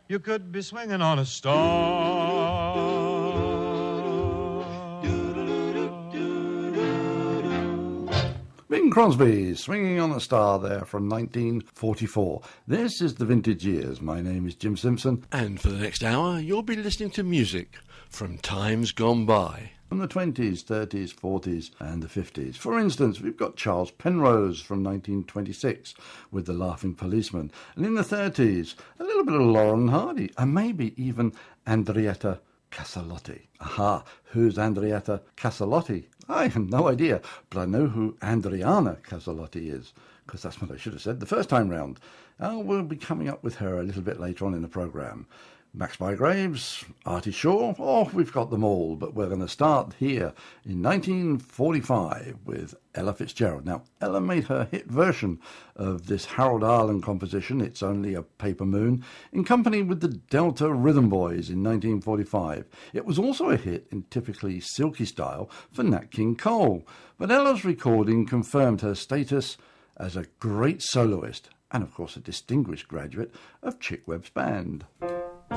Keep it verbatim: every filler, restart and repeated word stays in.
you could be swinging on a star. Bing Crosby, Swinging on a Star there from nineteen forty-four. This is The Vintage Years. My name is Jim Simpson. And for the next hour, you'll be listening to music from times gone by. From the twenties, thirties, forties and the fifties. For instance, we've got Charles Penrose from nineteen twenty-six with The Laughing Policeman. And in the thirties, a little bit of Lauren Hardy and maybe even Andrietta Casalotti. Aha, who's Andrietta Casalotti? I have no idea, but I know who Andriana Casalotti is, because that's what I should have said the first time round. Uh, we'll be coming up with her a little bit later on in the programme. Max Bygraves, Artie Shaw, oh, we've got them all, but we're going to start here in nineteen forty-five with Ella Fitzgerald. Now, Ella made her hit version of this Harold Arlen composition, It's Only a Paper Moon, in company with the Delta Rhythm Boys in nineteen forty-five. It was also a hit in typically silky style for Nat King Cole, but Ella's recording confirmed her status as a great soloist and, of course, a distinguished graduate of Chick Webb's band.